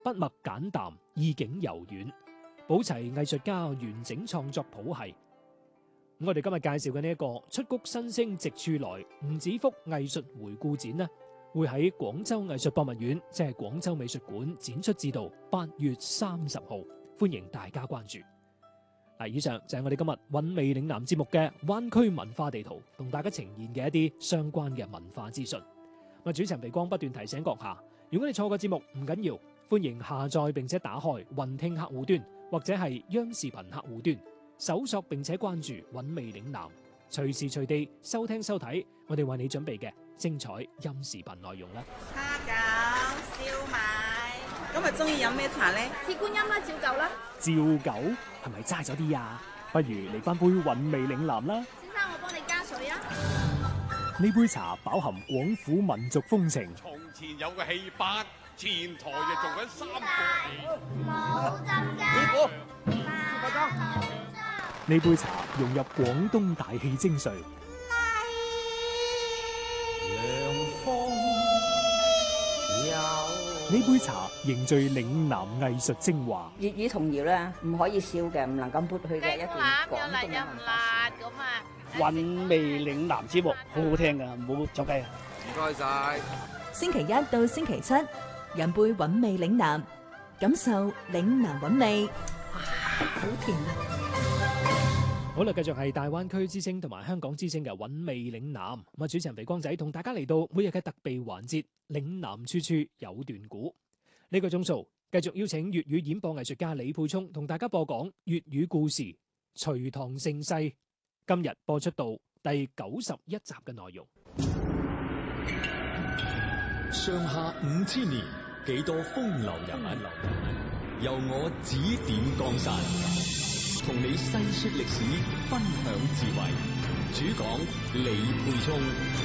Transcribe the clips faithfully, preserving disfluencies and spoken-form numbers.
筆墨簡淡，意境柔軟，保齊藝術家完整創作譜系。我哋今日介紹嘅呢一個出谷新星直處來吳子福藝術回顧展呢，會喺廣州藝術博物院，即係廣州美術館展出至到八月三十號，歡迎大家關注。嗱，以上就係我哋今日韻味嶺南節目嘅灣區文化地圖，同大家呈現嘅一啲相關嘅文化資訊。我主持人肥光不斷提醒閣下，如果你錯過節目唔緊要，歡迎下載並且打開雲聽客戶端或者係央視頻客戶端，搜索並且關注韻味嶺南，隨時隨地收聽收睇我哋為你準備嘅精彩音視頻內容啦。 蝦餃、燒賣，今日中意飲咩茶呢？ 鐵觀音啦，照舊啦。 照舊係咪齋咗啲啊？不如嚟翻杯韻味嶺南啦。 先生，我幫你加水啊。 呢杯茶飽含廣府民族風情。 從前有個戲班，前台就做緊三個冇浸嘅。 師傅， 呢杯茶融入廣東大氣精髓。呢杯茶凝聚嶺南藝術精華。 粵語童謠咧，唔可以笑嘅，唔能夠抹去嘅一段廣東嘅文化。 咁啊！ 韻味嶺南節目好好聽噶，唔好走雞啊！ 唔該晒。 星期一到星期七，飲杯韻味嶺南，感受嶺南韻味。哇，好甜啊！ 好啦，繼續係大灣區之聲同埋香港之聲嘅韻味嶺南。咁啊，主持人肥光仔同大家嚟到每日嘅特備環節，嶺南處處有段古。呢個鐘數繼續邀請粵語演播藝術家李沛聰同大家播講粵語故事《隋唐盛世》。今日播出到第九十一集嘅內容。 上下五千年，幾多風流人物，由我指點江山，同你細說歷史，分享智慧。主講李沛聰。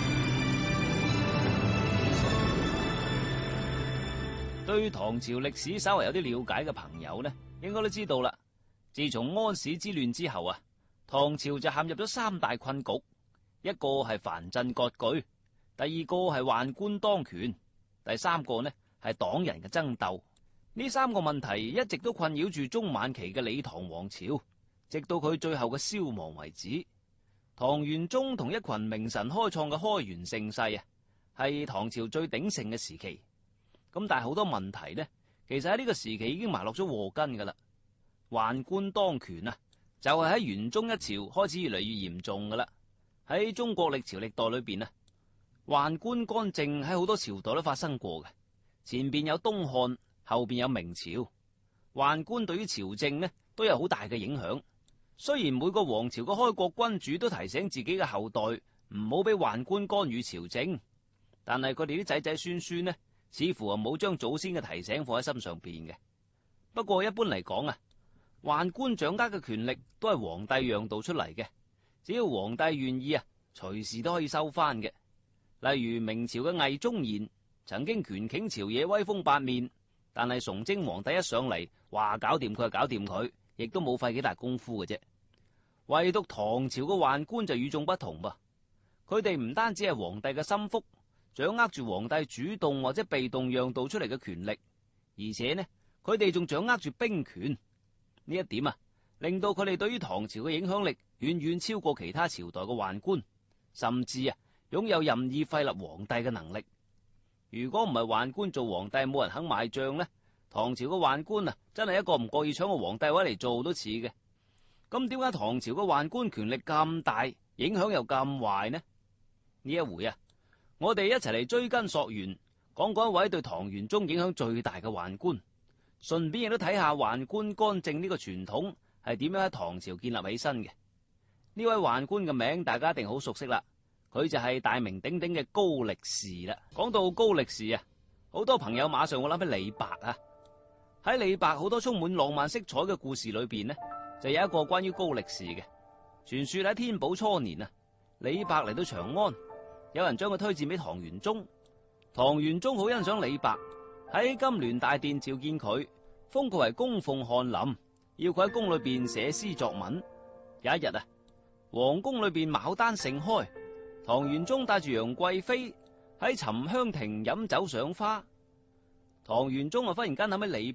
對唐朝歷史稍為有啲了解嘅朋友呢，應該都知道啦。自從安史之亂之後啊，唐朝就陷入咗三大困局，一個係藩鎮割據，第二個係宦官當權，第三個呢係黨人嘅爭鬥。呢三個問題一直都困擾住中晚期嘅李唐王朝，直到佢最後嘅消亡為止。唐玄宗同一群名臣開創嘅開元盛世啊，係唐朝最鼎盛嘅時期。咁但係好多問題呢，其實喺呢個時期已經埋落咗禍根噶啦。宦官當權啊，就係喺玄宗一朝開始越嚟越嚴重噶啦。喺中國歷朝歷代裏邊啊，宦官干政喺好多朝代都發生過嘅。前邊有東漢，後邊有明朝，宦官對於朝政呢都有好大嘅影響。雖然每個王朝嘅開國君主都提醒自己嘅後代唔好俾宦官干預朝政，但係佢哋啲仔仔孫孫呢，似乎啊冇將祖先嘅提醒放喺心上邊嘅。不過一般嚟講啊，宦官掌握嘅權力都係皇帝讓渡出嚟嘅，只要皇帝願意啊，隨時都可以收翻嘅。例如明朝嘅魏忠賢曾經權傾朝野，威風八面，但係崇禎皇帝一上嚟話搞掂佢就搞掂佢，亦都冇費幾大功夫嘅啫。唯獨唐朝嘅宦官就與眾不同噃，佢哋唔單止係皇帝嘅心腹，掌握住皇帝主動或者被動讓渡出嚟嘅權力，而且呢，佢哋仲掌握住兵權。呢一點啊，令到佢哋對於唐朝嘅影響力遠遠超過其他朝代嘅宦官，甚至啊擁有任意廢立皇帝嘅能力。如果唔係宦官做皇帝，冇人肯買賬呢，唐朝嘅宦官啊，真係一個唔覺意搶個皇帝位嚟做都似嘅。咁點解唐朝嘅宦官權力咁大，影響又咁壞呢？呢一回啊，我哋一齊嚟追根溯源，講講一位對唐玄宗影響最大嘅宦官，順便亦都睇下宦官干政呢個傳統係點樣喺唐朝建立起身嘅。呢位宦官嘅名大家一定好熟悉啦，佢就係大名鼎鼎嘅高力士啦。講到高力士啊，好多朋友馬上會諗起李白啊。喺李白好多充滿浪漫色彩嘅故事裏邊呢，就有一個關於高力士嘅傳說。喺天寶初年啊，李白嚟到長安，有人將佢推薦俾唐玄宗。唐玄宗好欣賞李白，喺金鑾大殿召見佢，封佢為供奉翰林，要佢喺宮裏邊寫詩作文。有一日啊，皇宮裏邊牡丹盛開，唐玄宗帶住楊貴妃喺沉香亭飲酒賞花。 唐玄宗啊忽然間諗起李